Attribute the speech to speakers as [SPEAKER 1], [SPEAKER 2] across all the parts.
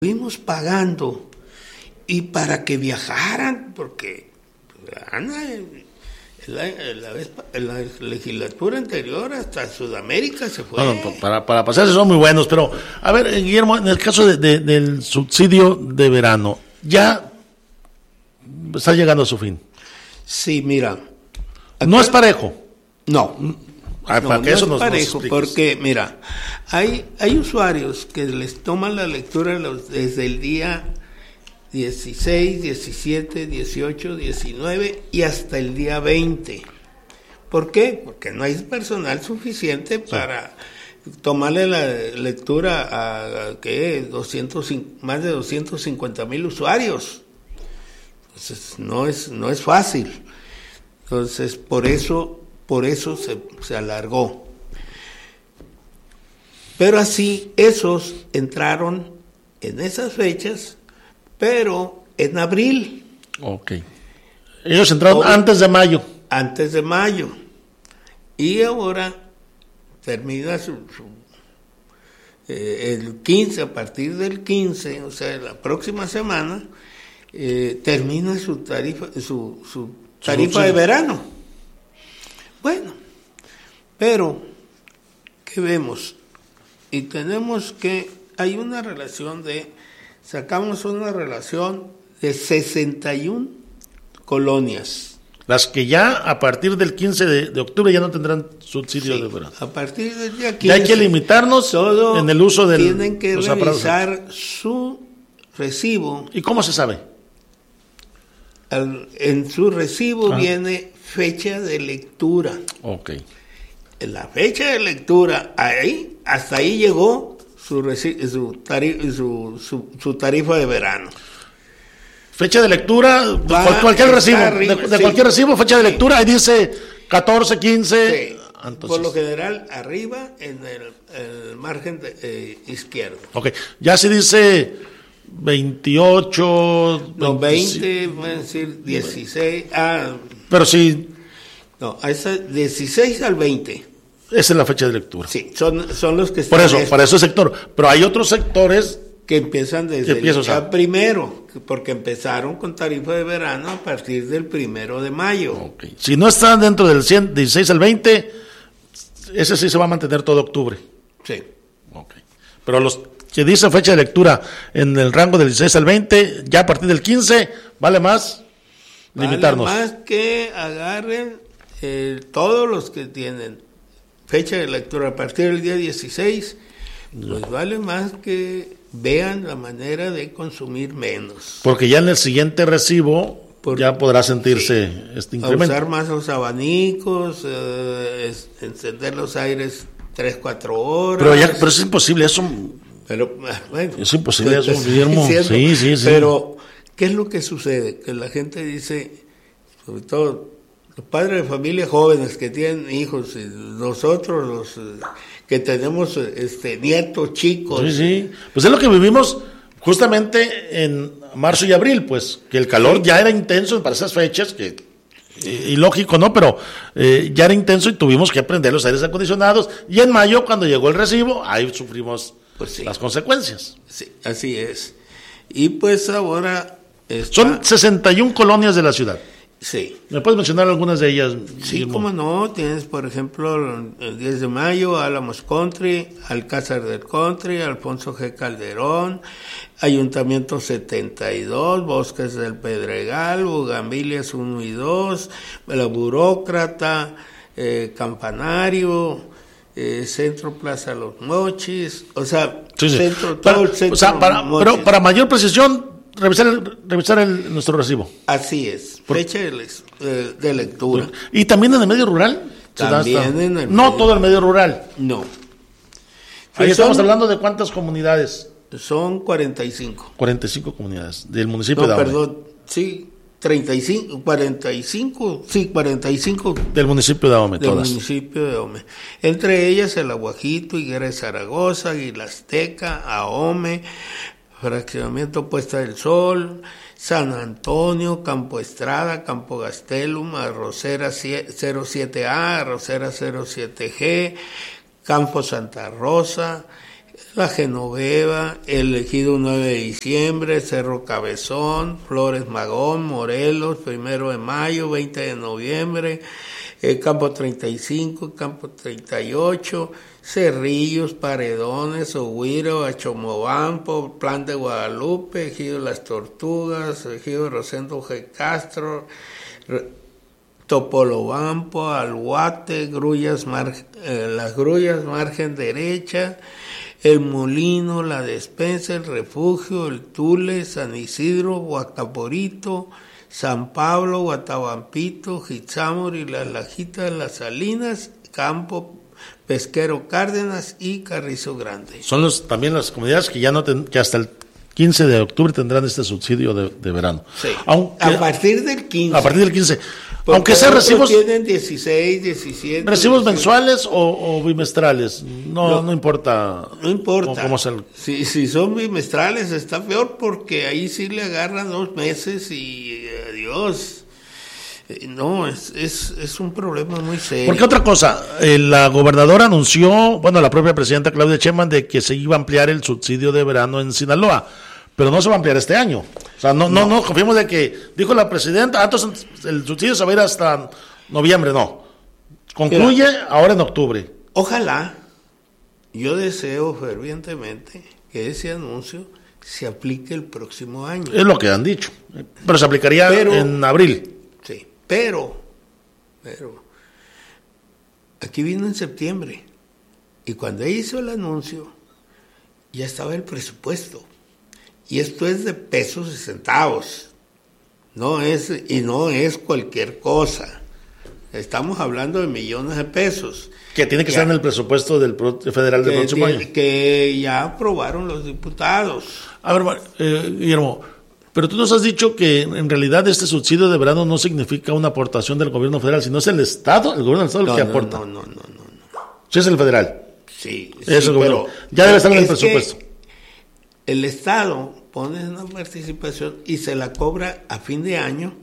[SPEAKER 1] estuvimos pagando y para que viajaran, porque Ana, en la legislatura anterior hasta Sudamérica se fue.
[SPEAKER 2] Bueno, para pasarse son muy buenos, pero a ver, Guillermo, en el caso del subsidio de verano, ya está llegando a su fin.
[SPEAKER 1] Sí, mira.
[SPEAKER 2] ¿No es parejo?
[SPEAKER 1] No.
[SPEAKER 2] Para que eso
[SPEAKER 1] no es parejo,
[SPEAKER 2] nos
[SPEAKER 1] porque mira, hay usuarios que les toman la lectura desde el día 16, 17, 18, 19 y hasta el día 20. ¿Por qué? Porque no hay personal suficiente para tomarle la lectura a más de 250,000 usuarios. Entonces no es fácil. Entonces por eso se alargó. Pero así esos entraron en esas fechas, pero en abril.
[SPEAKER 2] Ok. Ellos entraron antes de mayo.
[SPEAKER 1] Antes de mayo. Y ahora termina el 15, a partir del 15, o sea, la próxima semana, termina su tarifa de verano. Bueno, pero, ¿qué vemos? Y tenemos hay una relación sacamos una relación de 61 colonias.
[SPEAKER 2] Las que ya a partir del 15 de octubre ya no tendrán subsidio de verano.
[SPEAKER 1] A partir del día 15.
[SPEAKER 2] Ya hay que limitarnos en el uso del
[SPEAKER 1] tienen que revisar su recibo.
[SPEAKER 2] ¿Y cómo se sabe?
[SPEAKER 1] En su recibo viene fecha de lectura.
[SPEAKER 2] Ok.
[SPEAKER 1] En la fecha de lectura, hasta ahí llegó su tarifa de verano.
[SPEAKER 2] Fecha de lectura, cualquier recibo, de cualquier recibo, fecha de lectura, ahí dice 14, 15.
[SPEAKER 1] Sí. Entonces, por lo general, arriba en el margen izquierdo.
[SPEAKER 2] Ok, ya se dice 28...
[SPEAKER 1] No, 20, pueden decir 16.
[SPEAKER 2] Pero sí...
[SPEAKER 1] No, 16 al 20.
[SPEAKER 2] Esa es la fecha de lectura.
[SPEAKER 1] Sí, son los que están...
[SPEAKER 2] Para eso sector. Pero hay otros sectores...
[SPEAKER 1] que empiezan desde el día primero, porque empezaron con tarifa de verano a partir del 1 de mayo.
[SPEAKER 2] Okay. Si no están dentro del 16 al 20, ese sí se va a mantener todo octubre.
[SPEAKER 1] Sí.
[SPEAKER 2] Okay. Pero los que dice fecha de lectura en el rango del 16 al 20, ya a partir del 15, vale más limitarnos.
[SPEAKER 1] Vale más que agarren todos los que tienen fecha de lectura a partir del día 16, pues vale más que vean la manera de consumir menos.
[SPEAKER 2] Porque ya en el siguiente recibo ya podrá sentirse este incremento.
[SPEAKER 1] Usar más los abanicos, encender los aires 3-4 horas.
[SPEAKER 2] Pero es imposible eso.
[SPEAKER 1] Pero bueno,
[SPEAKER 2] es imposible eso, Guillermo. Sí.
[SPEAKER 1] Pero ¿qué es lo que sucede? Que la gente dice, sobre todo los padres de familia jóvenes que tienen hijos, y nosotros los que tenemos nietos chicos.
[SPEAKER 2] Sí. Pues es lo que vivimos justamente en marzo y abril, pues, que el calor ya era intenso para esas fechas, y lógico, ¿no? Pero ya era intenso y tuvimos que prender los aires acondicionados. Y en mayo, cuando llegó el recibo, ahí sufrimos las consecuencias.
[SPEAKER 1] Sí, así es. Y pues ahora...
[SPEAKER 2] Son 61 colonias de la ciudad.
[SPEAKER 1] Sí.
[SPEAKER 2] ¿Me puedes mencionar algunas de ellas?
[SPEAKER 1] Sí, cómo no. Tienes, por ejemplo, el 10 de mayo, Álamos Country, Alcázar del Country, Alfonso G. Calderón, Ayuntamiento 72, Bosques del Pedregal, Bugambilias 1 y 2, La Burócrata, Campanario, Centro Plaza Los Mochis, o sea, centro, todo el centro.
[SPEAKER 2] O sea, pero para mayor precisión, revisar nuestro recibo.
[SPEAKER 1] Así es, fecha de lectura.
[SPEAKER 2] ¿Y también en el medio rural?
[SPEAKER 1] También
[SPEAKER 2] no todo el medio rural.
[SPEAKER 1] No.
[SPEAKER 2] Ahí estamos hablando de cuántas comunidades.
[SPEAKER 1] Son 45.
[SPEAKER 2] 45 comunidades del municipio de Ahome.
[SPEAKER 1] Perdón, sí, 45
[SPEAKER 2] del municipio de Ahome,
[SPEAKER 1] todas. Del municipio de Ahome. Entre ellas el Aguajito, Higuera de Zaragoza, Aguila Azteca, Ahome, Fraccionamiento Puesta del Sol, San Antonio, Campo Estrada, Campo Gastelum, Arrocera 07A, Arrocera 07G, Campo Santa Rosa, La Genoveva, el Ejido 9 de diciembre, Cerro Cabezón, Flores Magón, Morelos, 1 de mayo, 20 de noviembre, Campo 35, Campo 38, Cerrillos, Paredones, Oguiro, Achomobampo, Plan de Guadalupe, Ejido Las Tortugas, Ejido Rosendo G. Castro, Topolobampo, Alhuate, las Grullas, margen derecha, El Molino, La Despensa, El Refugio, El Tule, San Isidro, Huacaporito, San Pablo, Guatabampito, Jitzámuri, Las Lajitas, Las Salinas, Campo Pesquero Cárdenas y Carrizo Grande.
[SPEAKER 2] Son también las comunidades que ya que hasta el 15 de octubre tendrán este subsidio de verano.
[SPEAKER 1] Sí. A partir del 15.
[SPEAKER 2] A partir del 15.
[SPEAKER 1] Porque
[SPEAKER 2] aunque sea recibos.
[SPEAKER 1] Tienen 16, 17.
[SPEAKER 2] ¿Recibos 18. Mensuales o bimestrales? No importa.
[SPEAKER 1] No importa.
[SPEAKER 2] ¿Cómo
[SPEAKER 1] si son bimestrales está peor porque ahí sí le agarran 2 meses y adiós. No, es un problema muy serio.
[SPEAKER 2] Porque otra cosa, la gobernadora anunció, la propia presidenta Claudia Sheinbaum, de que se iba a ampliar el subsidio de verano en Sinaloa, pero no se va a ampliar este año. O sea, no confiemos de que, dijo la presidenta, entonces el subsidio se va a ir hasta noviembre, no. Concluye ahora en octubre.
[SPEAKER 1] Ojalá, yo deseo fervientemente que ese anuncio se aplique el próximo año.
[SPEAKER 2] Es lo que han dicho, pero se aplicaría en abril.
[SPEAKER 1] Sí. Pero, aquí vino en septiembre y cuando ella hizo el anuncio ya estaba el presupuesto y esto es de pesos y centavos, no es cualquier cosa, estamos hablando de millones de pesos.
[SPEAKER 2] Que tiene que estar en el presupuesto del federal del próximo año.
[SPEAKER 1] Que ya aprobaron los diputados.
[SPEAKER 2] A ver, Guillermo, pero tú nos has dicho que en realidad este subsidio de verano no significa una aportación del gobierno federal, sino es el Estado, el gobierno del Estado el que aporta.
[SPEAKER 1] No.
[SPEAKER 2] Sí, es el federal.
[SPEAKER 1] Sí,
[SPEAKER 2] pero ya debe estar en el presupuesto.
[SPEAKER 1] El Estado pone una participación y se la cobra a fin de año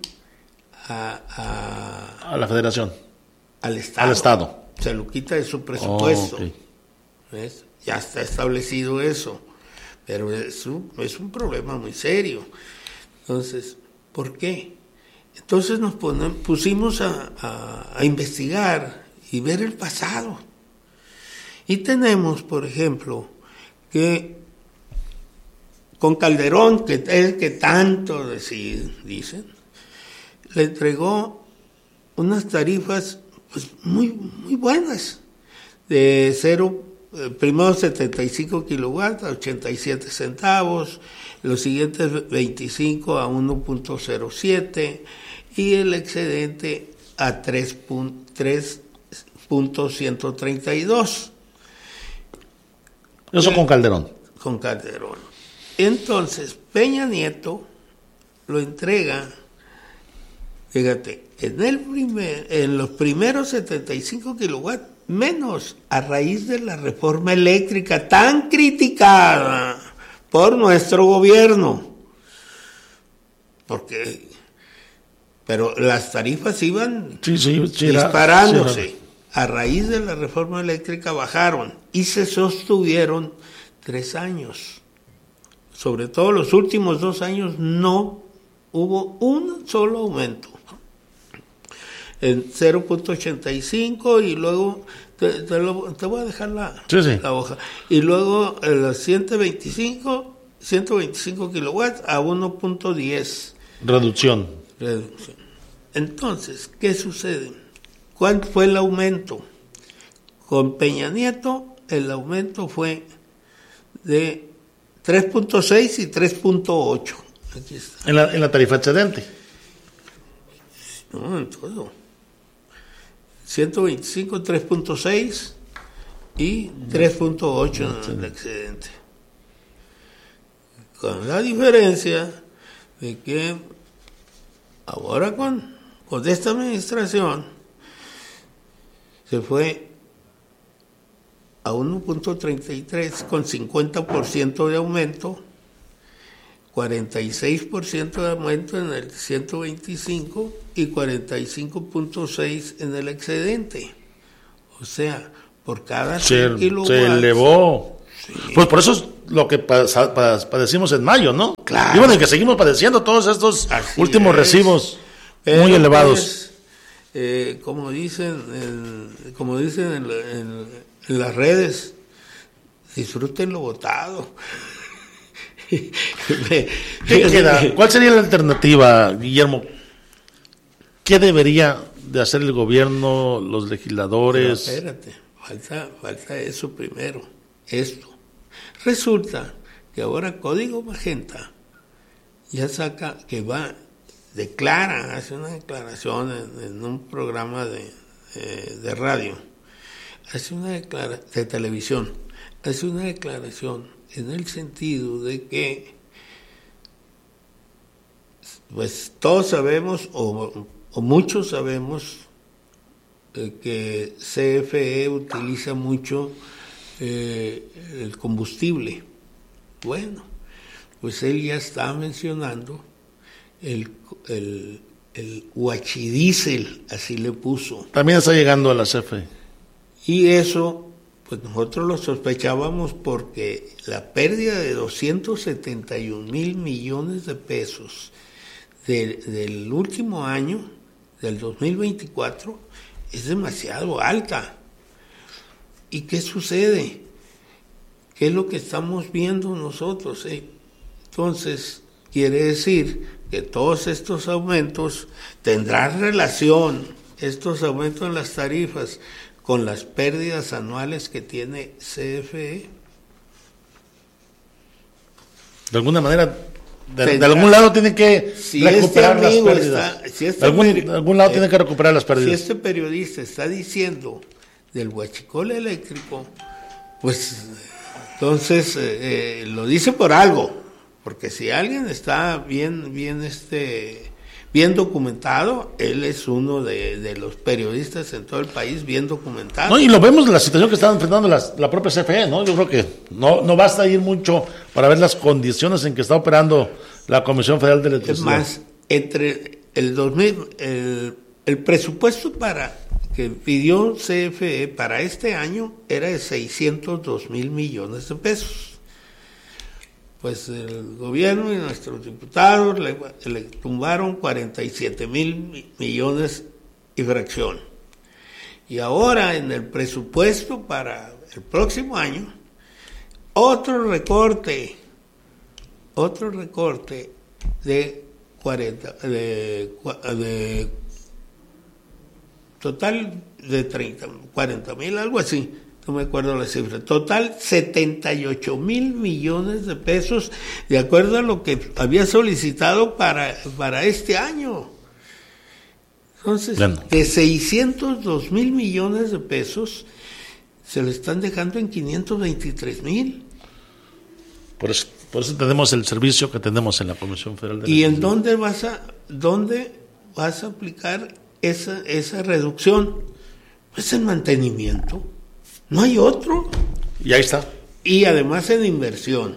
[SPEAKER 2] a la federación.
[SPEAKER 1] Al Estado. Se lo quita de su presupuesto.
[SPEAKER 2] Okay.
[SPEAKER 1] ¿Ves? Ya está establecido eso. Pero es un problema muy serio. Entonces, ¿por qué? Entonces nos pusimos a investigar y ver el pasado. Y tenemos, por ejemplo, que con Calderón, que es el que tanto dicen, le entregó unas tarifas pues, muy, muy buenas, de primero 75 kilowatts a 87 centavos, los siguientes 25 a 1.07 y el excedente a 3.132.
[SPEAKER 2] Eso con Calderón.
[SPEAKER 1] Con Calderón. Entonces, Peña Nieto lo entrega, fíjate, en los primeros 75 kilowatts, menos a raíz de la reforma eléctrica tan criticada por nuestro gobierno. Pero las tarifas iban disparándose. A raíz de la reforma eléctrica bajaron y se sostuvieron 3 años. Sobre todo los últimos 2 años no hubo un solo aumento. En 0.85 y luego te voy a dejar la hoja. Y luego los 125 kilowatts a 1.10.
[SPEAKER 2] Reducción.
[SPEAKER 1] Entonces, ¿qué sucede? ¿Cuál fue el aumento? Con Peña Nieto el aumento fue de 3.6 y 3.8. Aquí está.
[SPEAKER 2] En la tarifa excedente.
[SPEAKER 1] No, en todo. 125, 3.6 y 3.8 en el excedente. Con la diferencia de que ahora con esta administración se fue a 1.33 con 50% de aumento, 46% de aumento en el 125 y 45.6 en el excedente. O sea, por cada 100 kilowatts.
[SPEAKER 2] Se elevó. Pues por eso es lo que padecimos en mayo, ¿no?
[SPEAKER 1] Claro.
[SPEAKER 2] Y bueno, y que seguimos padeciendo todos estos
[SPEAKER 1] Así
[SPEAKER 2] últimos
[SPEAKER 1] es.
[SPEAKER 2] recibos
[SPEAKER 1] Pero,
[SPEAKER 2] muy elevados.
[SPEAKER 1] pues, como dicen en las redes, disfruten lo votado.
[SPEAKER 2] ¿Qué queda? ¿Cuál sería la alternativa, Guillermo? ¿Qué debería de hacer el gobierno, los legisladores?
[SPEAKER 1] Pero espérate, falta eso primero. Esto. Resulta que ahora Código Magenta ya hace una declaración en un programa de radio, de televisión, hace una declaración en el sentido de que, pues todos sabemos, o muchos sabemos, que CFE utiliza mucho el combustible. Bueno, pues él ya está mencionando el huachidiesel, así le puso.
[SPEAKER 2] También está llegando a la CFE.
[SPEAKER 1] Y eso, pues nosotros lo sospechábamos porque la pérdida de 271,000 millones de pesos del último año, del 2024, es demasiado alta. ¿Y qué sucede? ¿Qué es lo que estamos viendo nosotros? Entonces, quiere decir que todos estos aumentos tendrán relación, estos aumentos en las tarifas, con las pérdidas anuales que tiene CFE.
[SPEAKER 2] De alguna manera, de algún lado tienen que recuperar las pérdidas. De algún lado tienen que recuperar las pérdidas.
[SPEAKER 1] Si este periodista está diciendo del huachicol eléctrico, pues entonces lo dice por algo, porque si alguien está bien documentado, él es uno de los periodistas en todo el país bien documentado.
[SPEAKER 2] No, y lo vemos en la situación que está enfrentando la propia CFE, ¿no? Yo creo que no basta ir mucho para ver las condiciones en que está operando la Comisión Federal de Electricidad.
[SPEAKER 1] Es más, entre el presupuesto que pidió CFE para este año era de 602,000 millones de pesos. Pues el gobierno y nuestros diputados le tumbaron 47,000 millones y fracción. Y ahora en el presupuesto para el próximo año, otro recorte de total de 40,000, algo así, no me acuerdo la cifra, total 78,000 millones de pesos, de acuerdo a lo que había solicitado para este año. Entonces, de 602,000 millones de pesos, se le están dejando en 523,000.
[SPEAKER 2] Por eso tenemos el servicio que tenemos en la Comisión Federal de
[SPEAKER 1] ¿Y
[SPEAKER 2] Electricidad.
[SPEAKER 1] en dónde vas a aplicar esa reducción? Pues en mantenimiento. No hay otro.
[SPEAKER 2] Y ahí está.
[SPEAKER 1] Y además en inversión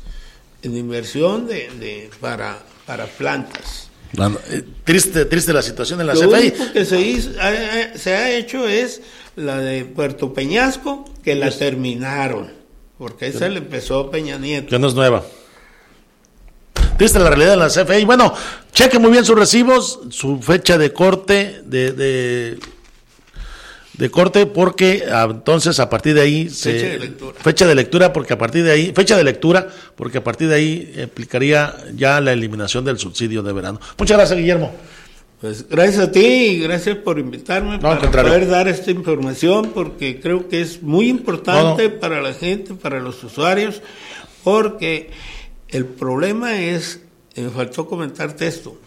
[SPEAKER 1] para plantas.
[SPEAKER 2] Triste la situación en la
[SPEAKER 1] Lo
[SPEAKER 2] CFE.
[SPEAKER 1] único que se ha hecho es la de Puerto Peñasco, que la terminaron, porque esa le empezó Peña Nieto.
[SPEAKER 2] Que no es nueva. Triste la realidad de la CFE. Y bueno, cheque muy bien sus recibos, su fecha de corte, de corte, porque entonces a partir de ahí fecha de lectura, porque a partir de ahí aplicaría ya la eliminación del subsidio de verano. Muchas gracias, Guillermo.
[SPEAKER 1] Pues gracias a ti y gracias por invitarme para poder dar esta información, porque creo que es muy importante para la gente, para los usuarios, porque el problema es, me faltó comentarte esto,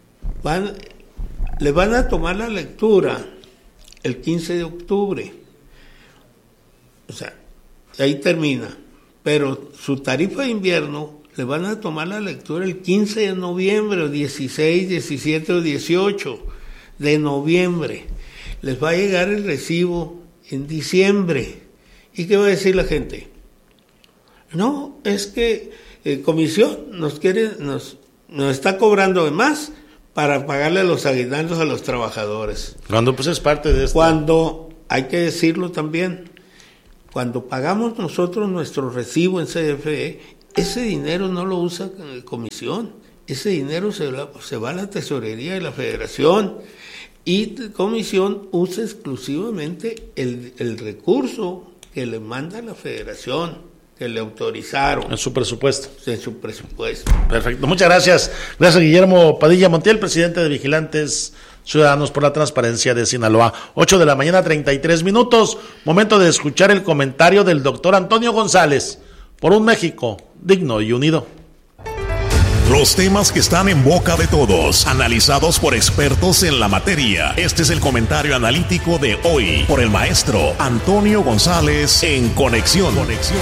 [SPEAKER 1] le van a tomar la lectura el 15 de octubre, o sea, ahí termina, pero su tarifa de invierno le van a tomar la lectura el 15 de noviembre, o 16, 17 o 18 de noviembre. Les va a llegar el recibo en diciembre. ¿Y qué va a decir la gente? No, es que comisión nos está cobrando de más para pagarle los aguinaldos a los trabajadores.
[SPEAKER 2] Cuando pues es parte de esto.
[SPEAKER 1] Cuando, hay que decirlo también, cuando pagamos nosotros nuestro recibo en CFE, ese dinero no lo usa comisión, ese dinero se va a la tesorería de la federación y comisión usa exclusivamente el recurso que le manda la federación, que le autorizaron.
[SPEAKER 2] En su presupuesto.
[SPEAKER 1] En su presupuesto.
[SPEAKER 2] Perfecto, muchas gracias. Gracias, Guillermo Padilla Montiel, presidente de Vigilantes Ciudadanos por la Transparencia de Sinaloa. 8:33 a.m. Momento de escuchar el comentario del doctor Antonio González por un México digno y unido.
[SPEAKER 3] Los temas que están en boca de todos, analizados por expertos en la materia. Este es el comentario analítico de hoy por el maestro Antonio González en Conexión.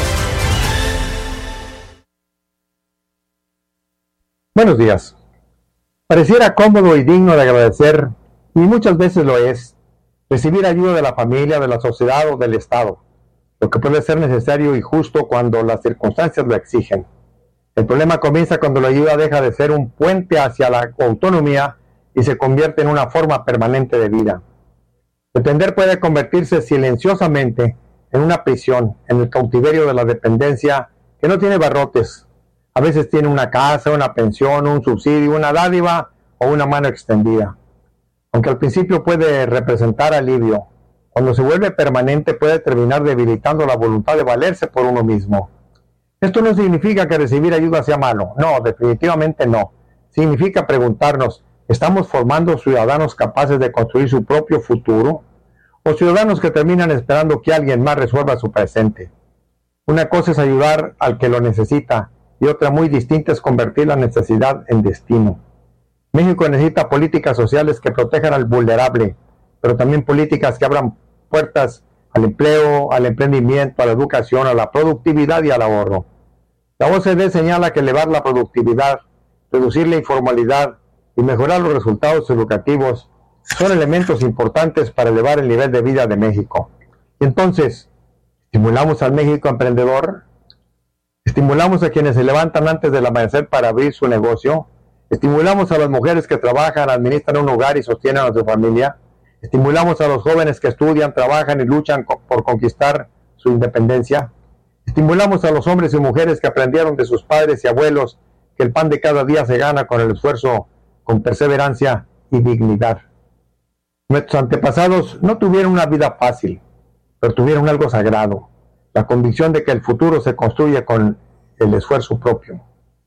[SPEAKER 4] Buenos días. Pareciera cómodo y digno de agradecer, y muchas veces lo es, recibir ayuda de la familia, de la sociedad o del Estado, lo que puede ser necesario y justo cuando las circunstancias lo exigen. El problema comienza cuando la ayuda deja de ser un puente hacia la autonomía y se convierte en una forma permanente de vida. Depender puede convertirse silenciosamente en una prisión, en el cautiverio de la dependencia que no tiene barrotes. A veces tiene una casa, una pensión, un subsidio, una dádiva o una mano extendida. Aunque al principio puede representar alivio, cuando se vuelve permanente puede terminar debilitando la voluntad de valerse por uno mismo. Esto no significa que recibir ayuda sea malo. No, definitivamente no. Significa preguntarnos, ¿estamos formando ciudadanos capaces de construir su propio futuro? ¿O ciudadanos que terminan esperando que alguien más resuelva su presente? Una cosa es ayudar al que lo necesita, y otra muy distinta es convertir la necesidad en destino. México necesita políticas sociales que protejan al vulnerable, pero también políticas que abran puertas al empleo, al emprendimiento, a la educación, a la productividad y al ahorro. La OCDE señala que elevar la productividad, reducir la informalidad y mejorar los resultados educativos son elementos importantes para elevar el nivel de vida de México. Y entonces, ¿estimulamos al México emprendedor? ¿Estimulamos a quienes se levantan antes del amanecer para abrir su negocio? ¿Estimulamos a las mujeres que trabajan, administran un hogar y sostienen a su familia? ¿Estimulamos a los jóvenes que estudian, trabajan y luchan por conquistar su independencia? ¿Estimulamos a los hombres y mujeres que aprendieron de sus padres y abuelos que el pan de cada día se gana con el esfuerzo, con perseverancia y dignidad? Nuestros antepasados no tuvieron una vida fácil, pero tuvieron algo sagrado, la convicción de que el futuro se construye con el esfuerzo propio.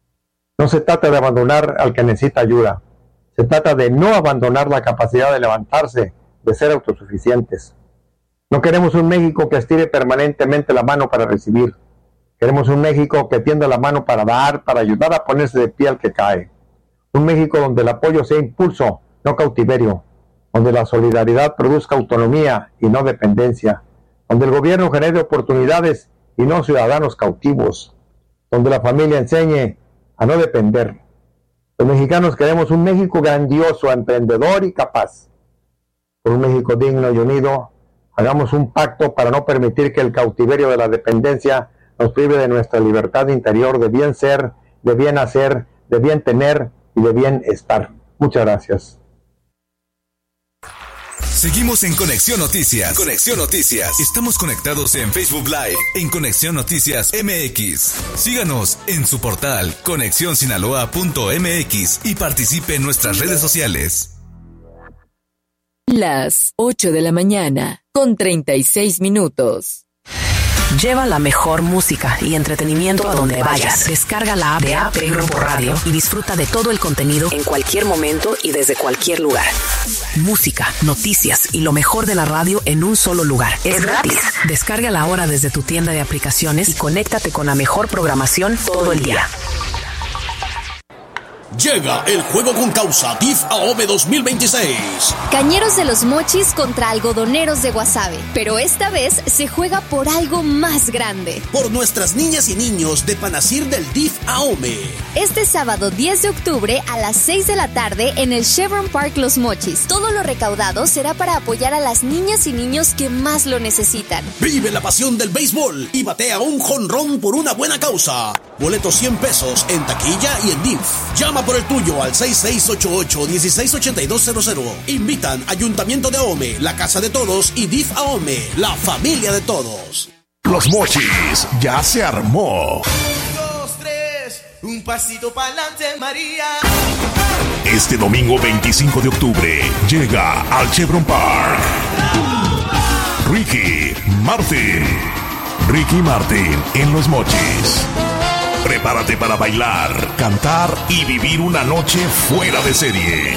[SPEAKER 4] No se trata de abandonar al que necesita ayuda, se trata de no abandonar la capacidad de levantarse, de ser autosuficientes. No queremos un México que estire permanentemente la mano para recibir. Queremos un México que tienda la mano para dar, para ayudar a ponerse de pie al que cae. Un México donde el apoyo sea impulso, no cautiverio. Donde la solidaridad produzca autonomía y no dependencia. Donde el gobierno genere oportunidades y no ciudadanos cautivos. Donde la familia enseñe a no depender. Los mexicanos queremos un México grandioso, emprendedor y capaz. Por un México digno y unido, hagamos un pacto para no permitir que el cautiverio de la dependencia nos prive de nuestra libertad interior de bien ser, de bien hacer, de bien tener y de bien estar. Muchas gracias.
[SPEAKER 5] Seguimos en Conexión Noticias. Conexión Noticias. Estamos conectados en Facebook Live, en Conexión Noticias MX. Síganos en su portal conexionsinaloa.mx y participe en nuestras redes sociales.
[SPEAKER 6] Las 8:36 a.m.
[SPEAKER 7] Lleva la mejor música y entretenimiento a donde vayas. Descarga la app de AP Grupo Radio y disfruta de todo el contenido en cualquier momento y desde cualquier lugar. Música, noticias y lo mejor de la radio en un solo lugar. Es gratis. Descárgala ahora desde tu tienda de aplicaciones y conéctate con la mejor programación todo el día.
[SPEAKER 8] Llega el juego con causa DIF AOME 2026.
[SPEAKER 9] Cañeros de los Mochis contra algodoneros de Guasave. Pero esta vez se juega por algo más grande.
[SPEAKER 8] Por nuestras niñas y niños de Panacir del DIF AOME.
[SPEAKER 9] Este sábado 10 de octubre a las 6 de la tarde en el Chevron Park Los Mochis. Todo lo recaudado será para apoyar a las niñas y niños que más lo necesitan.
[SPEAKER 8] Vive la pasión del béisbol y batea un jonrón por una buena causa. Boletos $100 en taquilla y en DIF. Llama por el tuyo al 6688-168200. Invitan Ayuntamiento de Ahome, la Casa de Todos y DIF Ahome, la familia de todos.
[SPEAKER 3] Los Mochis ya se armó.
[SPEAKER 10] 2, 3, un pasito para adelante, María.
[SPEAKER 3] Este domingo 25 de octubre llega al Chevron Park Ricky Martin en Los Mochis. Prepárate para bailar, cantar y vivir una noche fuera de serie.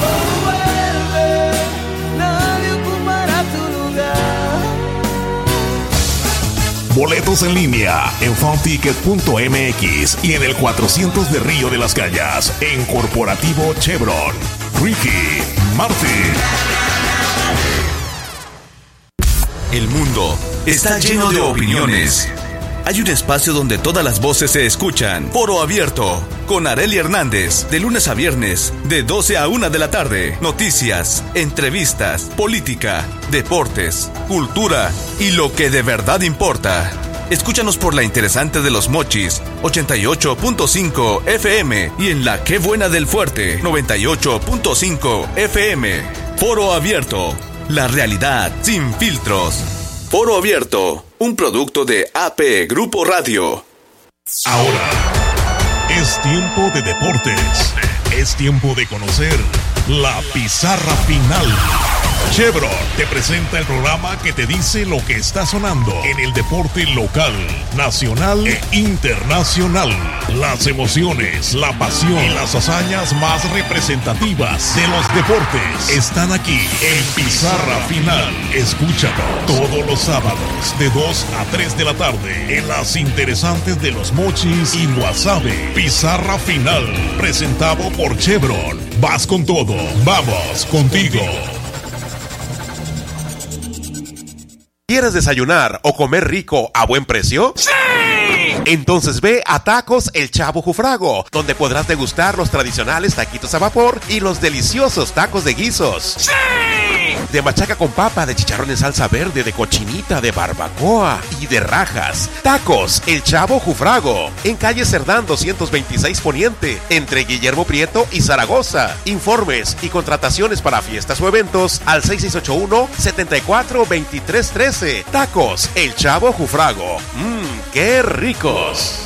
[SPEAKER 3] Boletos en línea en funticket.mx y en el 400 de Río de las Calles en Corporativo Chevron. Ricky Martin.
[SPEAKER 5] El mundo está lleno de opiniones. Hay un espacio donde todas las voces se escuchan. Foro Abierto, con Arely Hernández, de lunes a viernes, de 12 a 1 de la tarde. Noticias, entrevistas, política, deportes, cultura y lo que de verdad importa. Escúchanos por la interesante de Los Mochis, 88.5 FM y en la Qué Buena del Fuerte, 98.5 FM. Foro Abierto, la realidad sin filtros. Foro Abierto, un producto de AP Grupo Radio.
[SPEAKER 3] Ahora es tiempo de deportes. Es tiempo de conocer la pizarra final. Chevron te presenta el programa que te dice lo que está sonando en el deporte local, nacional e internacional. Las emociones, la pasión y las hazañas más representativas de los deportes están aquí en Pizarra Final. Escúchalo todos los sábados de 2 a 3 de la tarde en las interesantes de Los Mochis y Guasave. Pizarra Final, presentado por Chevron. Vas con todo, vamos contigo.
[SPEAKER 11] ¿Quieres desayunar o comer rico a buen precio? ¡Sí! Entonces ve a Tacos El Chavo Jufrago, donde podrás degustar los tradicionales taquitos a vapor y los deliciosos tacos de guisos. ¡Sí! De machaca con papa, de chicharrón en salsa verde, de cochinita, de barbacoa y de rajas. Tacos El Chavo Jufrago, en calle Cerdán 226 Poniente, entre Guillermo Prieto y Zaragoza. Informes y contrataciones para fiestas o eventos al 6681-742313. Tacos El Chavo Jufrago. ¡Qué ricos!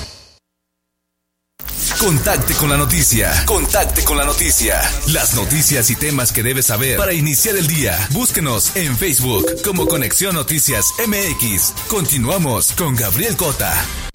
[SPEAKER 5] Contacte con la noticia. Contacte con la noticia. Las noticias y temas que debes saber para iniciar el día. Búsquenos en Facebook como Conexión Noticias MX. Continuamos con Gabriel Cota.